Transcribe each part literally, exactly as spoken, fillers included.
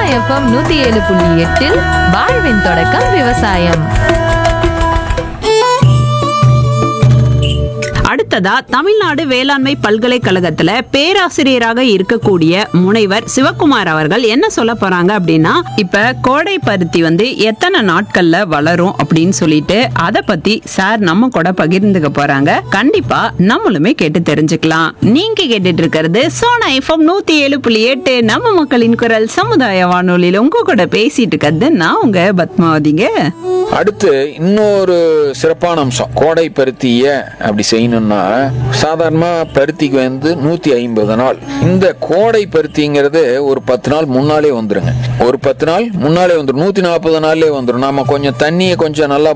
FM நூத்தி ஏழு புள்ளி எட்டில் வாழ்வின் தொடக்கம் விவசாயம். அடுத்ததா தமிழ்நாடு வேளாண்மை பல்கலைக்கழகத்துல பேராசிரியராக இருக்கக்கூடிய முனைவர் சிவகுமார் அவர்கள் என்ன சொல்ல போறாங்க அப்படின்னா, இப்ப கோடை பருத்தி வந்து எத்தனை நாட்கள்ல வளரும் அப்படின்னு சொல்லிட்டு அத பத்தி சார் நம்ம கூட பகிர்ந்துக்க போறாங்க. கண்டிப்பா நம்மளுமே கேட்டு தெரிஞ்சுக்கலாம். நீங்க கேட்டுட்டு இருக்கிறது சோனா எஃப்எம் நூத்தி ஏழு புள்ளி எட்டு நம்ம மக்களின் குரல் சமுதாய வானொலியில உங்க கூட பேசிட்டு இருக்கிறது நான் உங்க பத்மாவதிங்க. அடுத்து இன்னொரு சிறப்பான அம்சம், கோடை பருத்திய அப்படி செய்யணும்னா சாதாரணமா பருத்திக்கு வந்து நூத்தி ஐம்பது நாள். இந்த கோடை பருத்திங்கிறது ஒரு பத்து நாள் முன்னாலே வந்துருங்க. ஒரு பத்து நாள் முன்னாலே வந்துடும். நூத்தி நாற்பது நாள்லயே வந்துடும். நாம கொஞ்சம் தண்ணியை கொஞ்சம் நல்லா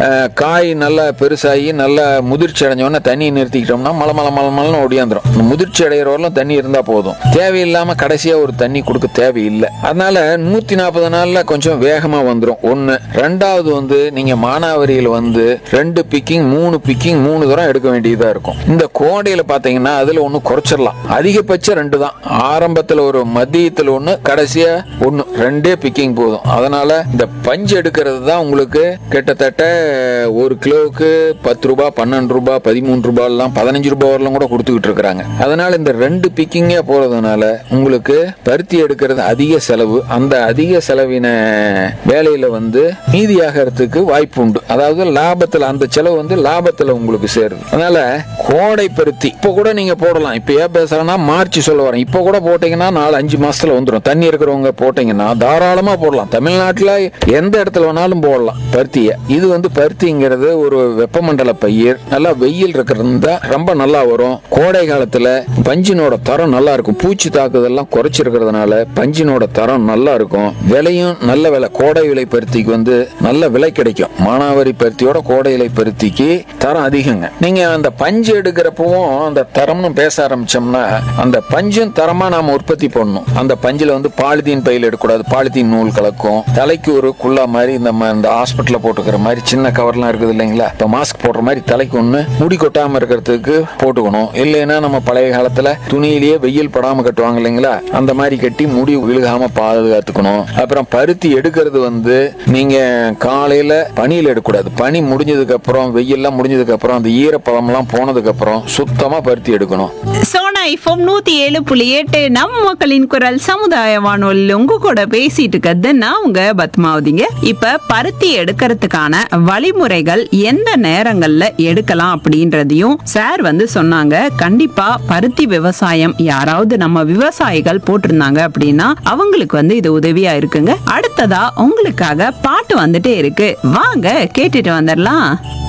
காய் நல்லா பெருசாகி நல்லா முதிர்ச்சி அடைஞ்சோன்னா தண்ணியை நிறுத்திக்கிட்டோம்னா மலை மலை மலை மலைன்னு ஒடியாந்துடும். முதிர்ச்சி அடைகிறவரெல்லாம் தண்ணி இருந்தா போதும். தேவையில்லாம கடைசியா ஒரு தண்ணி கொடுக்க தேவையில்லை. அதனால நூத்தி நாற்பது நாள்ல கொஞ்சம் வேகமா வந்துடும். ஒண்ணு. ரெண்டாவது வந்து நீங்க மானாவரியில் வந்து ரெண்டு பிக்கிங் மூணு பிக்கிங் மூணு தூரம் எடுக்க வேண்டியதா இருக்கும். இந்த கோடையில பாத்தீங்கன்னா அதுல ஒண்ணு குறைச்சிடலாம். அதிகபட்சம் ரெண்டு தான். ஆரம்பத்துல ஒரு, மதியத்துல ஒண்ணு, கடைசியா ஒண்ணு. ரெண்டே பிக்கிங் போதும். அதனால இந்த பஞ்சு எடுக்கிறது தான் உங்களுக்கு கிட்டத்தட்ட ஒரு கிலோவுக்கு பத்து ரூபாய் பன்னெண்டு ரூபாய் பதிமூணு ரூபாய் எல்லாம் பதினஞ்சு ரூபாய் வரலாம் கூட கொடுத்துக்கிட்டு இருக்கிறாங்க. அதனால இந்த ரெண்டு பிக்கிங்கே போறதுனால உங்களுக்கு பருத்தி எடுக்கிறது அதிக செலவு. அந்த அதிக செலவின வேலையில வந்து மீதியாகிறதுக்கு வாய்ப்பு உண்டு. அதாவது லாபத்துல அந்த செலவு வந்து லாபத்துல உங்களுக்கு சேருது. அதனால கோடை பருத்தி இப்ப கூட நீங்க போடலாம். இப்ப ஏன் பேசுறேன்னா மார்ச் சொல்ல வரேன். இப்ப கூட போட்டீங்கன்னா நாலு அஞ்சு மாசத்துல வந்துடும். தண்ணி இருக்கிறவங்க போட்டீங்கன்னா தாராளமா போடலாம். தமிழ்நாட்டுல எந்த இடத்துல வேணாலும் போடலாம் பருத்திய. இது வந்து பருத்திங்கிறது ஒரு வெப்பமண்டல பயிர். நல்லா வெயில் இருக்கிறது ரொம்ப நல்லா வரும். கோடை காலத்துல பஞ்சினோட தரம் நல்லா இருக்கும். பூச்சி தாக்குதெல்லாம் குறைச்சிருக்கிறதுனால பஞ்சினோட தரம் நல்லா இருக்கும். விலையும் நல்ல விலை. கோடை விலை பருத்திக்கு வந்து நல்ல விலை கிடைக்கும். மானாவாரி பருத்தியோட கோடை விலை பருத்திக்கு தரம் அதிகங்க. நீங்க அந்த பஞ்சு எடுக்கிறப்பவும் அந்த தரம்னு பேச ஆரம்பிச்சோம்னா அந்த பஞ்சும் தரமா நாம உற்பத்தி பண்ணணும். அந்த பஞ்சுல வந்து பாலித்தீன் பையில் எடுக்கக்கூடாது. பாலித்தீன் நூல் கலக்கும். தலைக்கு ஒரு குள்ளா மாதிரி நம்ம இந்த ஹாஸ்பிட்டல்ல போட்டுக்கிற மாதிரி சின்ன கவர்லாம் இருக்குது இல்லைங்களா, இப்போ மாஸ்க் போடுற மாதிரி தலைக்கு ஒண்ணு முடி கொட்டாம இருக்கிறதுக்கு போட்டுக்கணும். இல்லைன்னா நம்ம பழைய காலத்துல துணியிலேயே வெயில் படாம கட்டுவாங்க இல்லைங்களா, அந்த மாதிரி கட்டி முடி விழுகாம பாதுகாத்துக்கணும். அப்புறம் பருத்தி எடுக்கிறது வந்து நீங்க காலையில பனியில எடுக்கக்கூடாது. பனி முடிஞ்சதுக்கு அப்புறம் வெயில்லாம் முடிஞ்சதுக்கு அப்புறம் அந்த ஈரப்பதம் எல்லாம் போனதுக்கு அப்புறம் சுத்தமா பருத்தி எடுக்கணும். சோனா எஃப்எம் நூத்தி ஏழு புள்ளி எட்டு நம்ம மக்களின் குரல் சமுதாய வானொலியில் உங்க கூட பேசிட்டு இருக்கிறது நான் உங்க பத்மாவதிங்க. இப்ப பருத்தி எடுக்கிறதுக்கான வழிமுறைகள் எந்த நேரங்கள்ல எடுக்கலாம் அப்படின்றதையும் சார் வந்து சொன்னாங்க. கண்டிப்பா பருத்தி விவசாயம் யாராவது நம்ம விவசாயிகள் போட்டிருந்தாங்க அப்படின்னா அவங்களுக்கு வந்து இது உதவியா இருக்குங்க. அடுத்ததா உங்களுக்காக பாட்டு வந்துட்டே இருக்கு, வாங்க கேட்டுட்டு வந்துடலாம்.